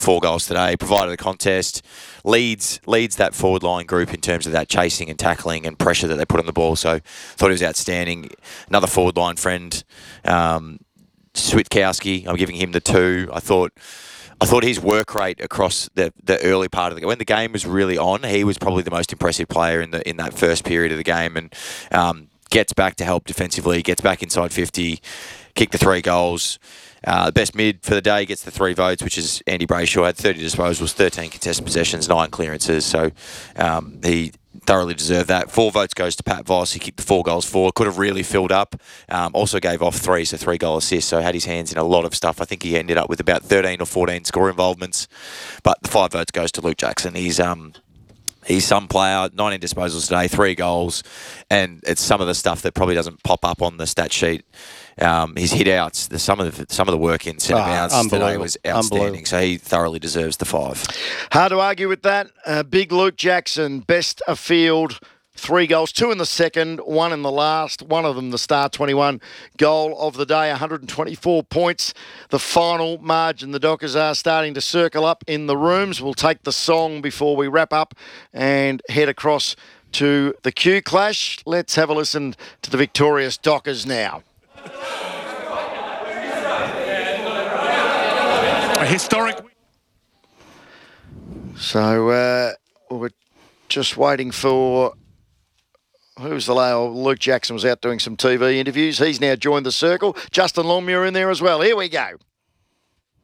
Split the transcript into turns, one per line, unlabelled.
4 goals today, provided the contest, leads that forward line group in terms of that chasing and tackling and pressure that they put on the ball. So thought he was outstanding. Another forward line friend, Switkowski, I'm giving him the 2. I thought his work rate across the early part of the game, when the game was really on, he was probably the most impressive player in that first period of the game, and gets back to help defensively, gets back inside 50, kicked the 3 goals. The best mid for the day gets the 3 votes, which is Andy Brayshaw. Had 30 disposals, 13 contested possessions, 9 clearances. So he thoroughly deserved that. 4 votes goes to Pat Voss. He kicked the 4 goals for. Could have really filled up. Also gave off 3, so 3 goal assists. So had his hands in a lot of stuff. I think he ended up with about 13 or 14 score involvements. But the 5 votes goes to Luke Jackson. He's some player, 19 disposals today, 3 goals, and it's some of the stuff that probably doesn't pop up on the stat sheet. His hit outs, some of the work in centre bounce today was outstanding, so he thoroughly deserves the 5.
Hard to argue with that. Big Luke Jackson, best afield, 3 goals, 2 in the second, 1 in the last, one of them the star 21 goal of the day, 124 points. The final margin, the Dockers are starting to circle up in the rooms. We'll take the song before we wrap up and head across to the Q Clash. Let's have a listen to the victorious Dockers now.
A historic.
So we're just waiting for... Who's the lad? Luke Jackson was out doing some TV interviews. He's now joined the circle. Justin Longmuir in there as well. Here we go.